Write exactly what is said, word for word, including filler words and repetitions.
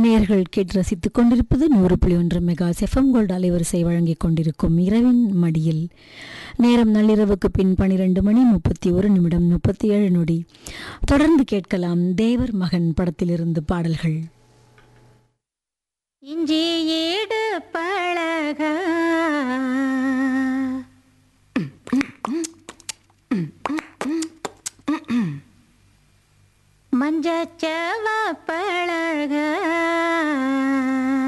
நேயர்கள் கேட்டு ரசித்துக் கொண்டிருப்பது நூறு புள்ளி ஒன்று மெகா எஃப்எம் கோல்டு அலைவரிசை வழங்கிக் கொண்டிருக்கும் இரவின் மடியில். நேரம் நள்ளிரவுக்கு பின் பனிரெண்டு மணி முப்பத்தி ஒரு நிமிடம் முப்பத்தி ஏழு நொடி. தொடர்ந்து கேட்கலாம் தேவர் மகன் படத்திலிருந்து பாடல்கள். இஞ்சி ஈடு பழக மஞ்சச்சவ பழக